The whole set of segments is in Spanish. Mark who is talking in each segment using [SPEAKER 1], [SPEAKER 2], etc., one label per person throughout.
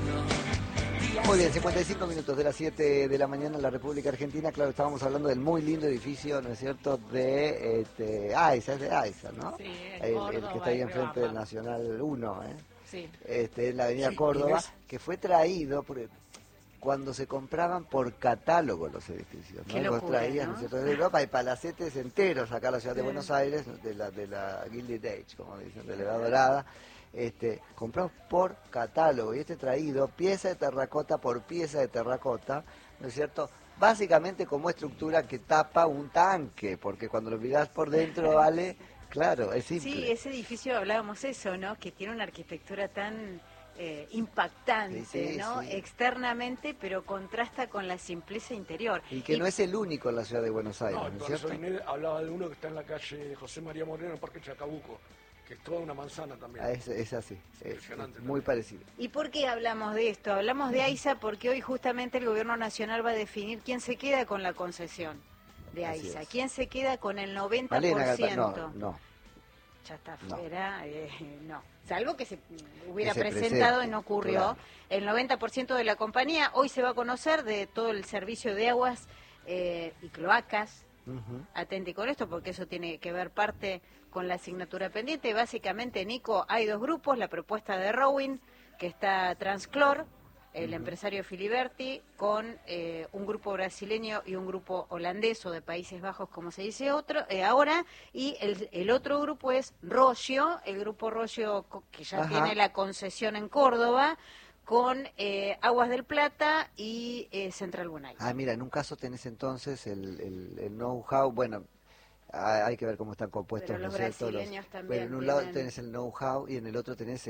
[SPEAKER 1] Muy bien, 55 minutos de las 7 de la mañana en la República Argentina. Claro, estábamos hablando del muy lindo edificio, ¿no es cierto?, de AISA, es de AISA, ¿no?
[SPEAKER 2] Sí,
[SPEAKER 1] el que está ahí enfrente del Nacional 1, ¿eh?
[SPEAKER 2] Sí.
[SPEAKER 1] En la avenida Córdoba, que fue traído porque cuando se compraban por catálogo los edificios, ¿no? Los traían, ¿no es cierto?, de Europa, hay palacetes enteros acá en la ciudad de Buenos Aires, de la Gilded Age, como dicen, de la Edad Dorada. Comprados por catálogo, y traído pieza de terracota por pieza de terracota, ¿no es cierto?, básicamente como estructura que tapa un tanque, porque cuando lo mirás por dentro, vale, claro, es simple.
[SPEAKER 2] Sí, ese edificio, hablábamos eso, ¿no?, que tiene una arquitectura tan impactante, sí, ¿no?, sí, externamente, pero contrasta con la simpleza interior.
[SPEAKER 1] Y que no es el único en la ciudad de Buenos Aires,
[SPEAKER 3] ¿no
[SPEAKER 1] es cierto?
[SPEAKER 3] Inés hablaba de uno que está en la calle José María Moreno, en el Parque Chacabuco, que es toda una manzana también.
[SPEAKER 1] Es así, es muy parecido.
[SPEAKER 2] ¿Y por qué hablamos de esto? Hablamos de AISA porque hoy justamente el Gobierno Nacional va a definir quién se queda con la concesión de AISA, quién se queda con el 90%.
[SPEAKER 1] Malena, no.
[SPEAKER 2] Ya está fuera, no. Salvo que se hubiera presentado y no ocurrió. Claro. El 90% de la compañía hoy se va a conocer de todo el servicio de aguas y cloacas. Atente con esto porque eso tiene que ver parte con la asignatura pendiente. Básicamente, Nico, hay dos grupos, la propuesta de Rowing, que está Transclor, el empresario Filiberti, con un grupo brasileño y un grupo holandés o de Países Bajos, como se dice ahora, y el otro grupo es Roggio, el grupo Roggio que ya tiene la concesión en Córdoba, con Aguas del Plata y Central Buenay.
[SPEAKER 1] Mira, en un caso tenés entonces el know-how, bueno, hay que ver cómo están compuestos,
[SPEAKER 2] pero los brasileños también.
[SPEAKER 1] Pero en un lado tenés el know-how y en el otro tenés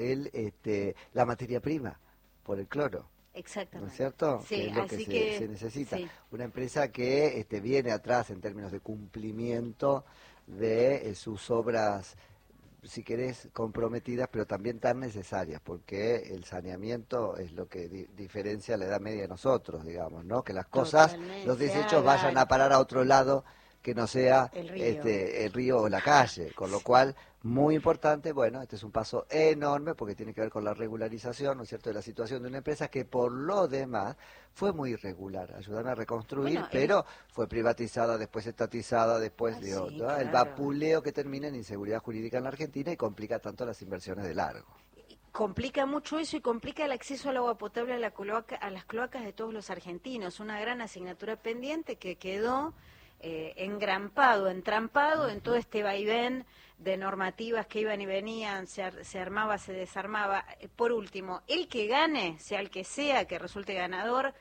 [SPEAKER 1] la materia prima, por el cloro.
[SPEAKER 2] Exactamente.
[SPEAKER 1] ¿No es cierto?
[SPEAKER 2] Sí,
[SPEAKER 1] que es lo
[SPEAKER 2] así
[SPEAKER 1] que se necesita.
[SPEAKER 2] Sí.
[SPEAKER 1] Una empresa que viene atrás en términos de cumplimiento de sus obras, si querés, comprometidas, pero también tan necesarias, porque el saneamiento es lo que diferencia la edad media de nosotros, digamos, ¿no? Que las cosas, los desechos vayan a parar a otro lado que no sea el río o la calle, con lo cual, muy importante, bueno, este es un paso enorme porque tiene que ver con la regularización, ¿no es cierto?, de la situación de una empresa que por lo demás fue muy irregular, ayudan a reconstruir, pero fue privatizada, después estatizada, después de otra, claro. El vapuleo que termina en inseguridad jurídica en la Argentina y complica tanto las inversiones de largo.
[SPEAKER 2] Complica mucho eso y complica el acceso al agua potable a las cloacas de todos los argentinos, una gran asignatura pendiente que quedó entrampado en todo este vaivén de normativas que iban y venían, se armaba, se desarmaba. Por último, el que gane, sea el que sea, que resulte ganador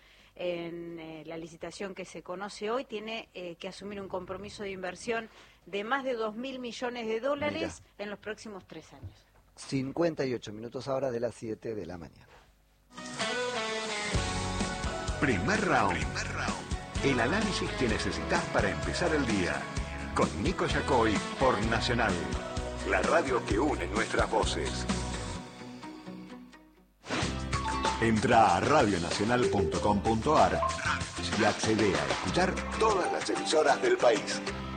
[SPEAKER 2] en la licitación que se conoce hoy, tiene que asumir un compromiso de inversión de más de 2.000 millones de dólares en los próximos 3 años.
[SPEAKER 1] 58 minutos ahora de las 7 de la mañana.
[SPEAKER 4] Primer round. El análisis que necesitas para empezar el día. Con Nico Yacoy por Nacional. La radio que une nuestras voces. Entra a radionacional.com.ar y accede a escuchar todas las emisoras del país.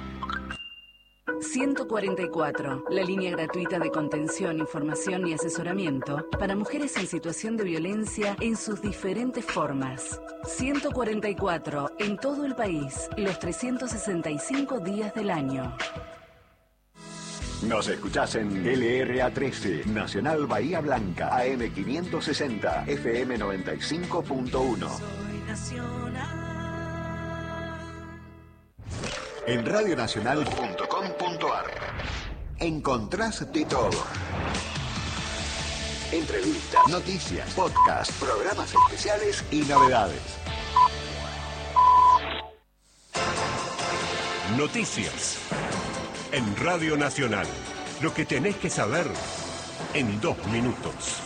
[SPEAKER 5] 144, la línea gratuita de contención, información y asesoramiento para mujeres en situación de violencia en sus diferentes formas. 144, en todo el país, los 365 días del año.
[SPEAKER 4] Nos escuchás en LRA 13, Nacional Bahía Blanca, AM 560, FM 95.1.
[SPEAKER 6] Soy nacional.
[SPEAKER 4] En radionacional.com.ar encontrás de todo. Entrevistas, noticias, podcasts, programas especiales y novedades.
[SPEAKER 7] Noticias. En Radio Nacional. Lo que tenés que saber en 2 minutos.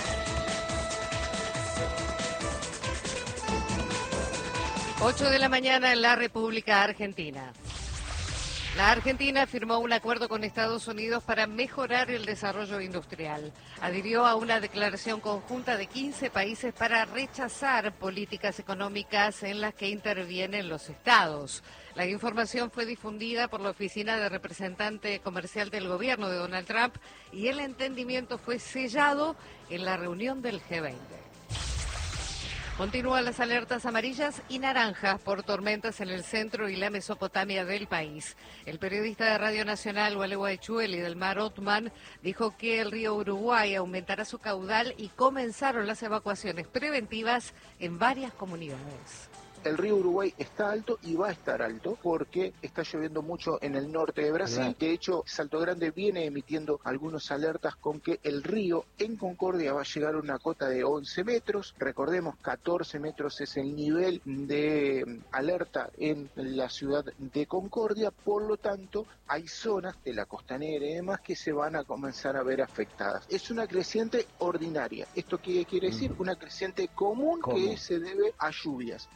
[SPEAKER 8] Ocho de la mañana en la República Argentina. La Argentina firmó un acuerdo con Estados Unidos para mejorar el desarrollo industrial. Adhirió a una declaración conjunta de 15 países para rechazar políticas económicas en las que intervienen los estados. La información fue difundida por la Oficina de Representante Comercial del Gobierno de Donald Trump y el entendimiento fue sellado en la reunión del G20. Continúan las alertas amarillas y naranjas por tormentas en el centro y la Mesopotamia del país. El periodista de Radio Nacional, Gualeguaychú, y del Mar Othman, dijo que el río Uruguay aumentará su caudal y comenzaron las evacuaciones preventivas en varias comunidades.
[SPEAKER 9] El río Uruguay está alto y va a estar alto porque está lloviendo mucho en el norte de Brasil. De hecho, Salto Grande viene emitiendo algunas alertas con que el río en Concordia va a llegar a una cota de 11 metros. Recordemos, 14 metros es el nivel de alerta en la ciudad de Concordia. Por lo tanto, hay zonas de la costanera y demás que se van a comenzar a ver afectadas. Es una creciente ordinaria. ¿Esto qué quiere decir? Una creciente común que se debe a lluvias.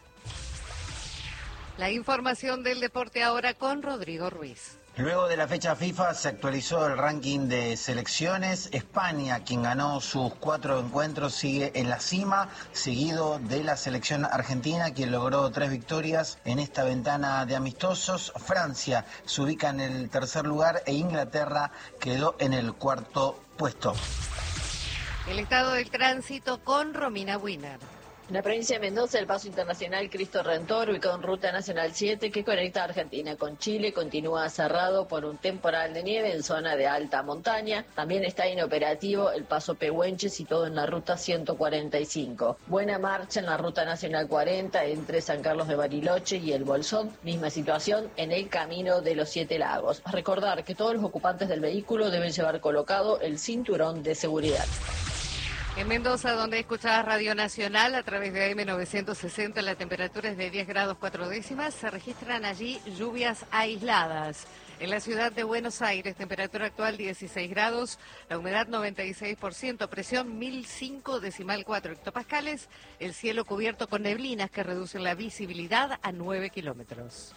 [SPEAKER 8] La información del deporte ahora con Rodrigo Ruiz.
[SPEAKER 10] Luego de la fecha FIFA se actualizó el ranking de selecciones. España, quien ganó sus 4 encuentros, sigue en la cima, seguido de la selección argentina, quien logró 3 victorias en esta ventana de amistosos. Francia se ubica en el tercer lugar e Inglaterra quedó en el cuarto puesto.
[SPEAKER 8] El estado del tránsito con Romina Wiener.
[SPEAKER 11] En la provincia de Mendoza, el paso internacional Cristo Redentor, ubicado en Ruta Nacional 7, que conecta a Argentina con Chile, continúa cerrado por un temporal de nieve en zona de alta montaña. También está inoperativo el paso Pehuenche, situado en la Ruta 145. Buena marcha en la Ruta Nacional 40, entre San Carlos de Bariloche y El Bolsón. Misma situación en el Camino de los 7 Lagos. Recordar que todos los ocupantes del vehículo deben llevar colocado el cinturón de seguridad.
[SPEAKER 8] En Mendoza, donde escuchás Radio Nacional a través de AM960, la temperatura es de 10 grados 4 décimas. Se registran allí lluvias aisladas. En la ciudad de Buenos Aires, temperatura actual 16 grados, la humedad 96%, presión 1005,4 hectopascales, el cielo cubierto con neblinas que reducen la visibilidad a 9 kilómetros.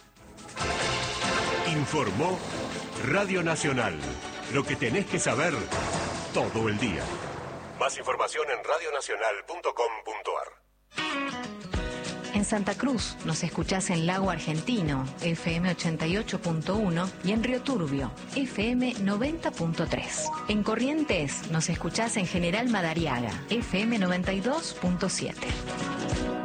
[SPEAKER 7] Informó Radio Nacional. Lo que tenés que saber todo el día. Más información en radionacional.com.ar.
[SPEAKER 12] En Santa Cruz nos escuchás en Lago Argentino, FM 88.1, y en Río Turbio, FM 90.3. En Corrientes nos escuchás en General Madariaga, FM 92.7.